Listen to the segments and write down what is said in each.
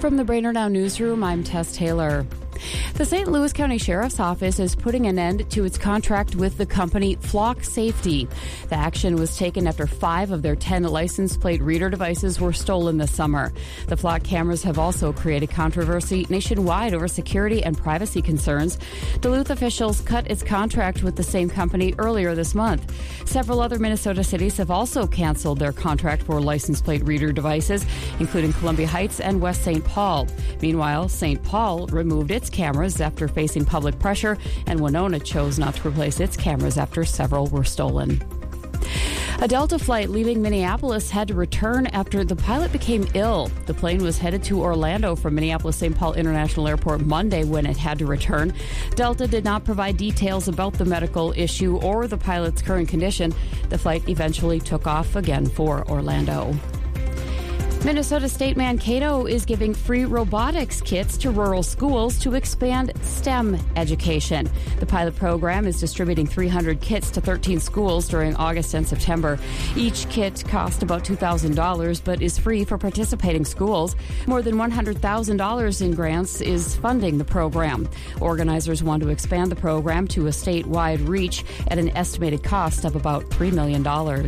From the Brainerd Now Newsroom, I'm Tess Taylor. The St. Louis County Sheriff's Office is putting an end to its contract with the company Flock Safety. The action was taken after 5 of their 10 license plate reader devices were stolen this summer. The Flock cameras have also created controversy nationwide over security and privacy concerns. Duluth officials cut its contract with the same company earlier this month. Several other Minnesota cities have also canceled their contract for license plate reader devices, including Columbia Heights and West St. Paul. Meanwhile, St. Paul removed its cameras after facing public pressure, and Winona chose not to replace its cameras after several were stolen. A Delta flight leaving Minneapolis had to return after the pilot became ill. The plane was headed to Orlando from Minneapolis-St. Paul International Airport Monday when it had to return. Delta did not provide details about the medical issue or the pilot's current condition. The flight eventually took off again for Orlando. Minnesota State Mankato is giving free robotics kits to rural schools to expand STEM education. The pilot program is distributing 300 kits to 13 schools during August and September. Each kit costs about $2,000 but is free for participating schools. More than $100,000 in grants is funding the program. Organizers want to expand the program to a statewide reach at an estimated cost of about $3 million.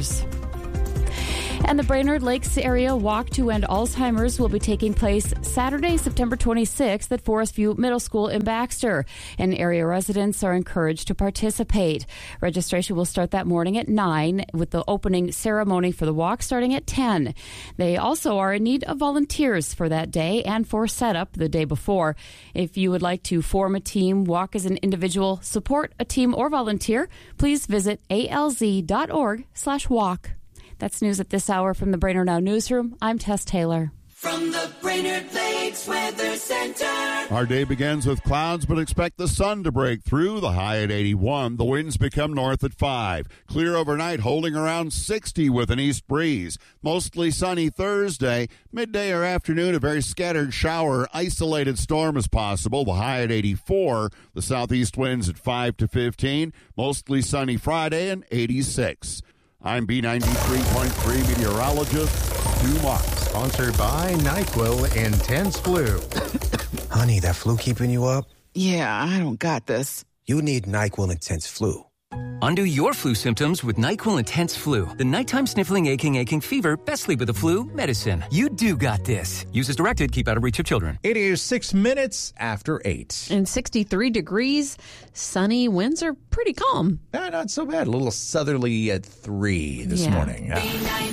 And the Brainerd Lakes Area Walk to End Alzheimer's will be taking place Saturday, September 26th at Forest View Middle School in Baxter. And area residents are encouraged to participate. Registration will start that morning at 9 with the opening ceremony for the walk starting at 10. They also are in need of volunteers for that day and for setup the day before. If you would like to form a team, walk as an individual, support a team, or volunteer, please visit alz.org/walk. That's news at this hour from the Brainerd Now Newsroom. I'm Tess Taylor. From the Brainerd Lakes Weather Center. Our day begins with clouds, but expect the sun to break through. The high at 81. The winds become north at 5. Clear overnight, holding around 60 with an east breeze. Mostly sunny Thursday. Midday or afternoon, a very scattered shower. Isolated storm is possible. The high at 84. The southeast winds at 5 to 15. Mostly sunny Friday and 86. I'm B93.3 meteorologist Stu Marks. Sponsored by NyQuil Intense Flu. Honey, that flu keeping you up? Yeah, I don't got this. You need NyQuil Intense Flu. Undo your flu symptoms with NyQuil Intense Flu. The nighttime sniffling, aching fever, best sleep with the flu medicine. You do got this. Use as directed. Keep out of reach of children. It is 6 minutes after 8. And 63 degrees. Sunny. Winds are pretty calm. Not so bad. A little southerly at 3 this morning.